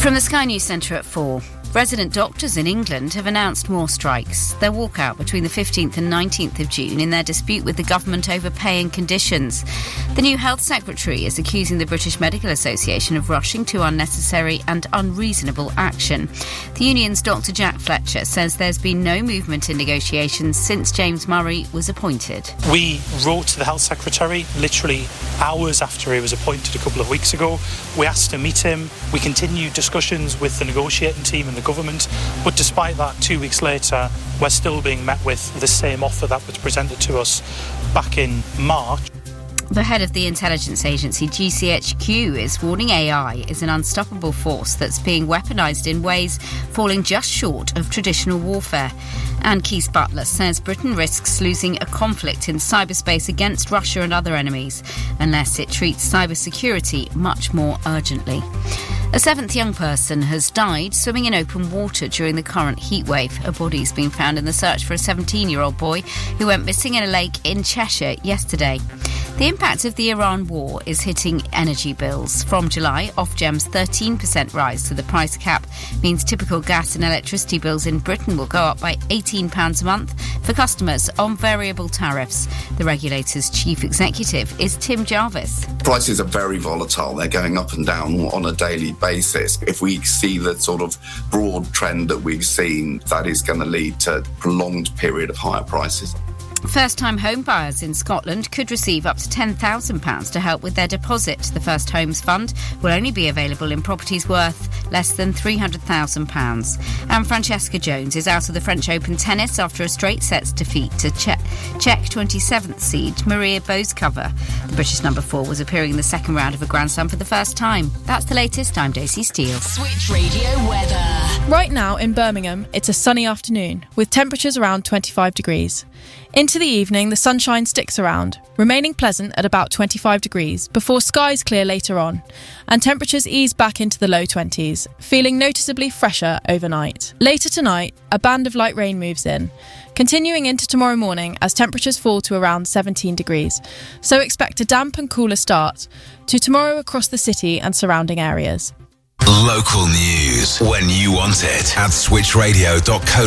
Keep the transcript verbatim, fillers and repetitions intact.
From the Sky News Centre at four. Resident doctors in England have announced more strikes. They'll walk out between the fifteenth and nineteenth of June in their dispute with the government over pay and conditions. The new Health Secretary is accusing the British Medical Association of rushing to unnecessary and unreasonable action. The union's Doctor Jack Fletcher says there's been no movement in negotiations since James Murray was appointed. We wrote to the Health Secretary literally hours after he was appointed a couple of weeks ago. We asked to meet him. We continued discussions with the negotiating team and the government, but despite that, two weeks later, we're still being met with the same offer that was presented to us back in March. The head of the intelligence agency G C H Q is warning A I is an unstoppable force that's being weaponised in ways falling just short of traditional warfare. And Keith Butler says Britain risks losing a conflict in cyberspace against Russia and other enemies unless it treats cybersecurity much more urgently. A seventh young person has died swimming in open water during the current heatwave. A body's been found in the search for a seventeen-year-old boy who went missing in a lake in Cheshire yesterday. The impact of the Iran war is hitting energy bills. From July, Ofgem's thirteen percent rise to the price cap means typical gas and electricity bills in Britain will go up by eighteen pounds a month for customers on variable tariffs. The regulator's chief executive is Tim Jarvis. Prices are very volatile. They're going up and down on a daily basis. If we see the sort of broad trend that we've seen, that is going to lead to a prolonged period of higher prices. First-time home buyers in Scotland could receive up to ten thousand pounds to help with their deposit. The First Homes Fund will only be available in properties worth less than three hundred thousand pounds. And Francesca Jones is out of the French Open tennis after a straight sets defeat to Czech, Czech twenty-seventh seed Maria Bouzkova. The British number four was appearing in the second round of a Grand Slam for the first time. That's the latest. I'm Daisy Steele. Switch Radio weather. Right now in Birmingham, it's a sunny afternoon with temperatures around twenty-five degrees. Into the evening, the sunshine sticks around, remaining pleasant at about twenty-five degrees before skies clear later on, and temperatures ease back into the low twenties, feeling noticeably fresher overnight. Later tonight, a band of light rain moves in, continuing into tomorrow morning as temperatures fall to around seventeen degrees, so expect a damp and cooler start to tomorrow across the city and surrounding areas. Local news when you want it at switch radio dot co